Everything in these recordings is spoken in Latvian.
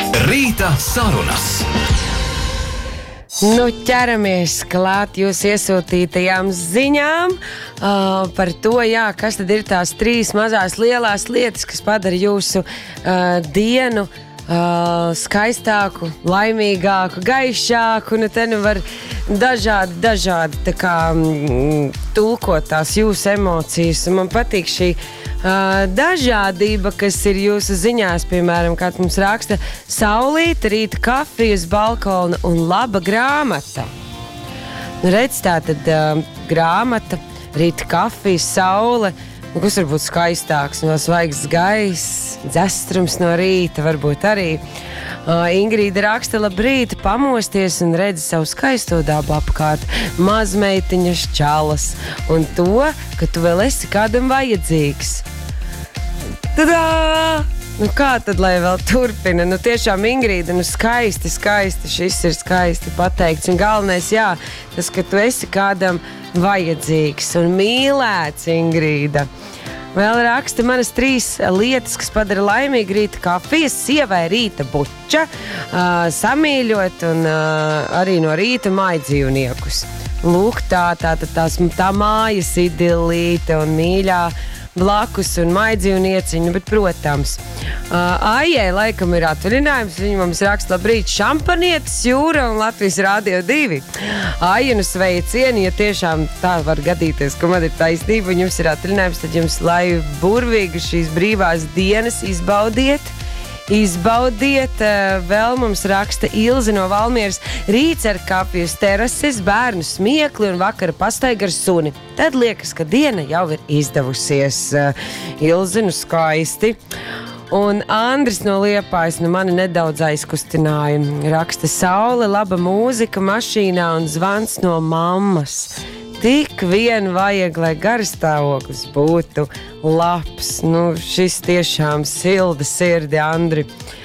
Rīta sarunas. Nu, ķeramies klāt jūs iesūtītajām ziņām par to, kas tad ir tās 3 mazās lielās lietas, kas padara jūsu dienu skaistāku, laimīgāku, gaišāku. Te nu var dažādi tā kā tulkot tās jūsu emocijas. Un man patīk šī dažādība, kas ir jūsu ziņās, piemēram, kā mums raksta saulīte, rīta kafija uz balkona un laba grāmata. Nu, redz, tā tad grāmata, rīta kafija, saule, kas var būt skaistāks, no svaigs gaiss, dzestrums no rīta, varbūt arī. Ingrīda raksta, labrīt, pamosties un redzi savu skaisto dabu apkārt, mazmeitiņas čalas un to, ka tu vēl esi kādam vajadzīgs. Tadā! Nu kā tad, lai vēl turpina? Nu tiešām, Ingrīda, skaisti, šis ir skaisti pateikts. Un galvenais, tas, ka tu esi kādam vajadzīgs un mīlēts, Ingrīda. Vēl raksta manas 3 lietas, kas padara laimīgi rīta kafijas, sievai rīta buča, samīļot un arī no rīta mājdzīvniekus. Lūk, tā mājas idilīte un mīļā blakus un maidzīvnieciņu, bet, protams, Aijai laikam ir atvaļinājums, viņa mums raksta, labrīt, šampanietis, jūra un Latvijas Rādio 2. Aija, sveicieni, ja tiešām tā var gadīties, ka man ir taisnība un jums ir atvaļinājums, tad jums lai burvīgi šīs brīvās dienas izbaudiet, vēl mums raksta Ilze no Valmieras, rīts ar kafijas terases, bērnu smiekli un vakara pastaiga ar suni. Tad liekas, ka diena jau ir izdevusies. Ilze, skaisti. Un Andris no Liepājas mani nedaudz aizkustināja. Raksta saule, laba mūzika mašīnā un zvans no mammas. Tik vien vajag, lai garstāvoklis būtu labs. Šis tiešām silda sirdi, Andri.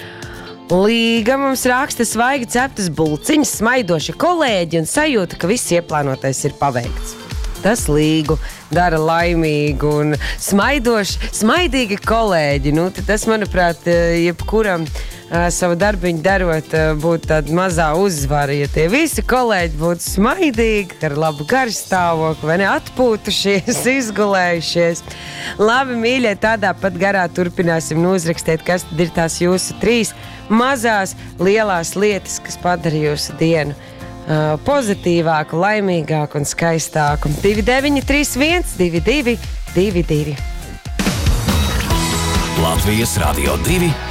Līga mums raksta svaigi ceptas bulciņas, smaidoši kolēģi un sajūta, ka viss ieplānotais ir paveikts. Tas Līgu dara laimīgu un smaidīgi kolēģi. Tas, manuprāt, jebkuram savu darbiņu darot, būtu tāda mazā uzvara. Ja tie visi kolēģi būtu smaidīgi, ar labu garstāvokli, vai ne, atpūtušies, izgulējušies. Labi, mīļie, tādā pat garā turpināsim uzrakstīt, kas tad ir tās jūsu 3 mazās lielās lietas, kas padara jūsu dienu pozitīvāku, laimīgāku un skaistāku. 2931 22 22. Latvijas Rādio 2